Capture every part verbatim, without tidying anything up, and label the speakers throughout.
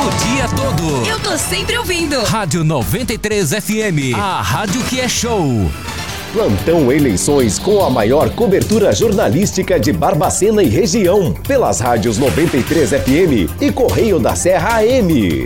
Speaker 1: O dia todo.
Speaker 2: Eu tô sempre ouvindo.
Speaker 1: Rádio noventa e três F M, a rádio que é show.
Speaker 3: Plantão Eleições com a maior cobertura jornalística de Barbacena e região, pelas rádios noventa e três F M e Correio da Serra A M.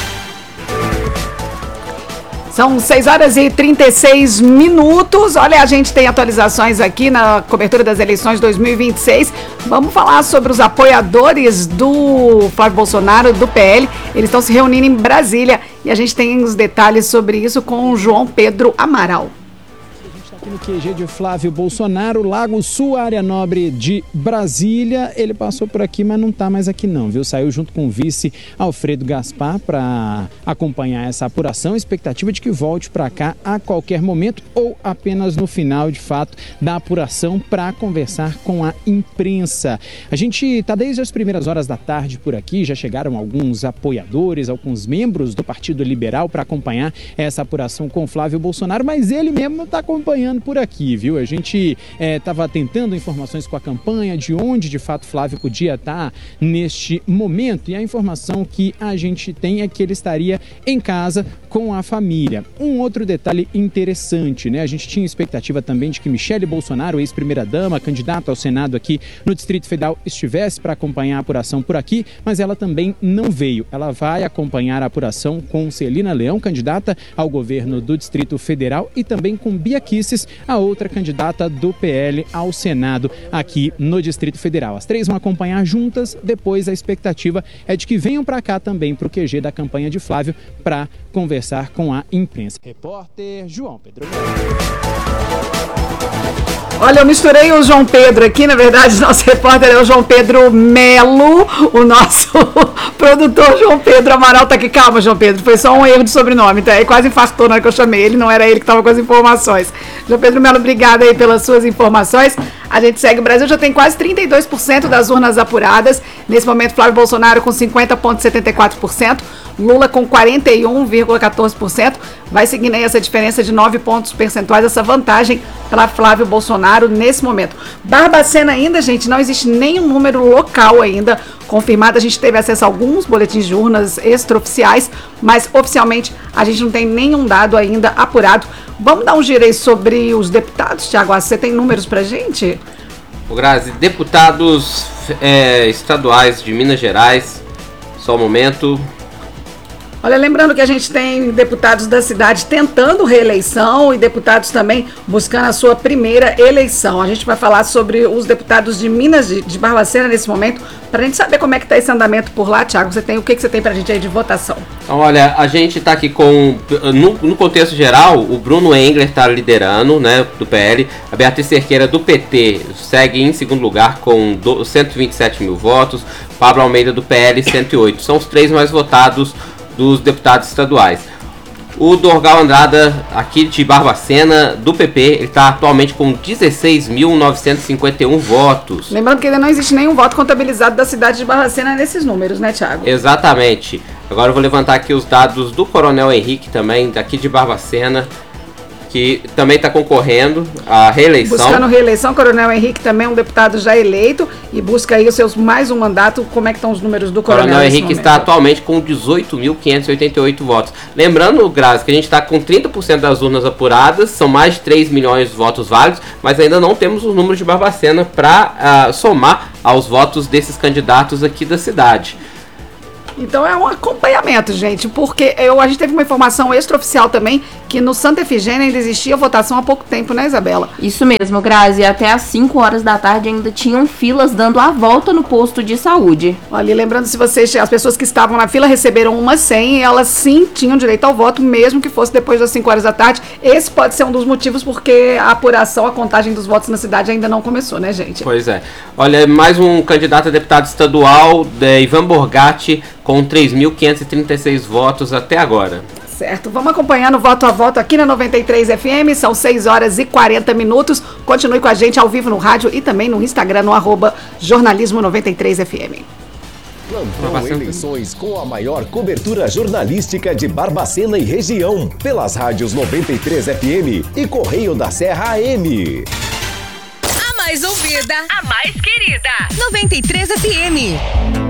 Speaker 4: São seis horas e trinta e seis minutos. Olha, a gente tem atualizações aqui na cobertura das eleições dois mil e vinte e seis. Vamos falar sobre os apoiadores do Flávio Bolsonaro, do P L. Eles estão se reunindo em Brasília e a gente tem os detalhes sobre isso com o João Pedro Amaral.
Speaker 5: Aqui no Q G de Flávio Bolsonaro, Lago Sul, área nobre de Brasília. Ele passou por aqui, mas não está mais aqui não, viu? Saiu junto com o vice Alfredo Gaspar para acompanhar essa apuração. Expectativa de que volte para cá a qualquer momento ou apenas no final, de fato, da apuração para conversar com a imprensa. A gente está desde as primeiras horas da tarde por aqui, já chegaram alguns apoiadores, alguns membros do Partido Liberal para acompanhar essa apuração com Flávio Bolsonaro, mas ele mesmo não está acompanhando por aqui, viu? A gente estava é, tentando informações com a campanha de onde de fato Flávio podia estar neste momento, e a informação que a gente tem é que ele estaria em casa com a família. Um outro detalhe interessante, né? A gente tinha expectativa também de que Michele Bolsonaro, ex-primeira-dama, candidata ao Senado aqui no Distrito Federal, estivesse para acompanhar a apuração por aqui, mas ela também não veio. Ela vai acompanhar a apuração com Celina Leão, candidata ao governo do Distrito Federal, e também com Bia Kicis, a outra candidata do P L ao Senado aqui no Distrito Federal. As três vão acompanhar juntas, depois a expectativa é de que venham para cá também para o Q G da campanha de Flávio para conversar com a imprensa. Repórter João Pedro.
Speaker 4: Olha, eu misturei o João Pedro aqui, na verdade, nosso repórter é o João Pedro Melo, o nosso produtor João Pedro Amaral tá aqui. Calma, João Pedro, foi só um erro de sobrenome, tá? Ele quase infartou na hora que eu chamei ele, não era ele que estava com as informações. João Pedro Melo, obrigada aí pelas suas informações. A gente segue o Brasil, já tem quase trinta e dois por cento das urnas apuradas. Nesse momento, Flávio Bolsonaro com cinquenta vírgula setenta e quatro por cento, Lula com quarenta e um vírgula quatorze por cento. Vai seguindo aí essa diferença de nove pontos percentuais, essa vantagem para Flávio Bolsonaro nesse momento. Barbacena ainda, gente, não existe nenhum número local ainda confirmado. A gente teve acesso a alguns boletins de urnas extraoficiais, mas oficialmente a gente não tem nenhum dado ainda apurado. Vamos dar um giro aí sobre os deputados, Thiago. Você tem números pra gente?
Speaker 6: O Grazi, deputados é, estaduais de Minas Gerais, só um momento.
Speaker 4: Olha, lembrando que a gente tem deputados da cidade tentando reeleição e deputados também buscando a sua primeira eleição. A gente vai falar sobre os deputados de Minas, de, de Barbacena nesse momento, para a gente saber como é que está esse andamento por lá. Thiago, você tem, o que, que você tem para a gente aí de votação?
Speaker 6: Olha, a gente está aqui com, no, no contexto geral, o Bruno Engler está liderando, né, do P L, a Beatriz Cerqueira do P T segue em segundo lugar com do, cento e vinte e sete mil votos, Pablo Almeida do P L cento e oito, são os três mais votados dos deputados estaduais. O Dorgal Andrada, aqui de Barbacena, do P P, ele está atualmente com dezesseis mil novecentos e cinquenta e um votos.
Speaker 4: Lembrando que ainda não existe nenhum voto contabilizado da cidade de Barbacena nesses números, né, Thiago?
Speaker 6: Exatamente. Agora eu vou levantar aqui os dados do Coronel Henrique também, daqui de Barbacena, que também está concorrendo à reeleição.
Speaker 4: Buscando reeleição, Coronel Henrique também é um deputado já eleito e busca aí os seus mais um mandato. Como é que estão os números do Coronel?
Speaker 6: Coronel Henrique está atualmente com dezoito mil quinhentos e oitenta e oito votos. Lembrando, Grazi, que a gente está com trinta por cento das urnas apuradas, são mais de três milhões de votos válidos, mas ainda não temos os números de Barbacena para uh, somar aos votos desses candidatos aqui da cidade.
Speaker 4: Então é um acompanhamento, gente, porque eu, a gente teve uma informação extraoficial também que no Santa Efigênia ainda existia votação há pouco tempo, né, Isabela?
Speaker 7: Isso mesmo, Grazi, até às cinco horas da tarde ainda tinham filas dando a volta no posto de saúde.
Speaker 4: Olha, lembrando, se vocês, as pessoas que estavam na fila receberam uma senha e elas sim tinham direito ao voto, mesmo que fosse depois das cinco horas da tarde. Esse pode ser um dos motivos porque a apuração, a contagem dos votos na cidade ainda não começou, né, gente?
Speaker 6: Pois é. Olha, mais um candidato a deputado estadual, de Ivan Borgatti, com três mil quinhentos e trinta e seis votos até agora.
Speaker 4: Certo, vamos acompanhando voto a voto aqui na noventa e três F M, são seis horas e quarenta minutos. Continue com a gente ao vivo no rádio e também no Instagram, no arroba jornalismo noventa e três F M.
Speaker 3: Plantão Eleições com a maior cobertura jornalística de Barbacena e região, pelas rádios noventa e três F M e Correio da Serra A M.
Speaker 2: A mais ouvida, a mais querida, noventa e três F M.